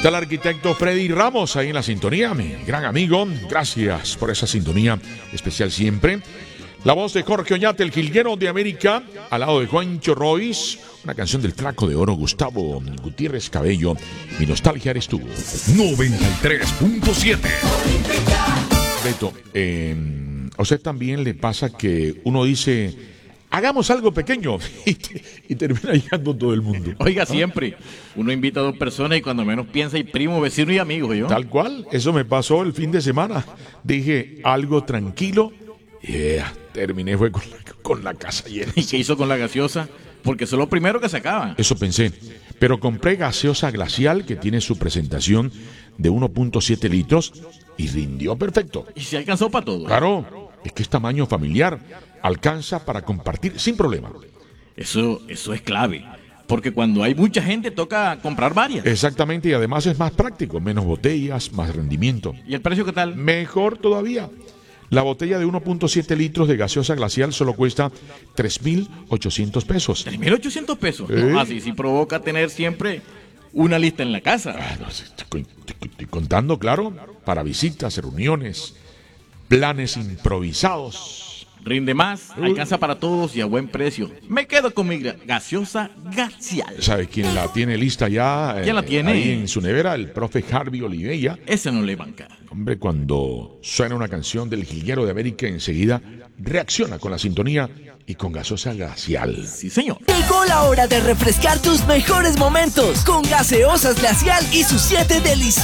Está el arquitecto Freddy Ramos ahí en la sintonía, mi gran amigo. Gracias por esa sintonía especial siempre. La voz de Jorge Oñate, el jilguero de América, al lado de Juancho Royce. Una canción del Flaco de Oro, Gustavo Gutiérrez Cabello. Mi nostalgia eres tú. 93.7. Beto, a usted también le pasa que uno dice, hagamos algo pequeño y termina llegando todo el mundo. Oiga, siempre. Uno invita a 2 personas y cuando menos piensa hay primo, vecino y amigo, ¿yo? Tal cual, eso me pasó el fin de semana. Dije, algo tranquilo. Terminé fue con la casa llena. ¿Y qué hizo con la gaseosa? Porque eso es lo primero que se acaba. Eso pensé, pero compré gaseosa glacial que tiene su presentación de 1.7 litros y rindió perfecto. ¿Y se alcanzó para todo? Claro, es que es tamaño familiar, alcanza para compartir sin problema. Eso es clave, porque cuando hay mucha gente toca comprar varias. Exactamente, y además es más práctico, menos botellas, más rendimiento. ¿Y el precio qué tal? Mejor todavía. La botella de 1.7 litros de gaseosa glacial solo cuesta 3.800 pesos. ¿3.800 pesos? ¿Eh? No, así sí provoca tener siempre una lista en la casa. Estoy contando, claro, para visitas, reuniones, planes improvisados. Rinde más, alcanza para todos y a buen precio. Me quedo con mi gaseosa glacial. ¿Sabe quién la tiene lista ya? ¿Quién la tiene? Ahí en su nevera, el profe Harvey Olivella. Ese no le banca. Hombre, cuando suena una canción del jilguero de América, enseguida reacciona con la sintonía y con gaseosa glacial. Sí, señor. Llegó la hora de refrescar tus mejores momentos con gaseosas glacial y sus 7 deliciosas.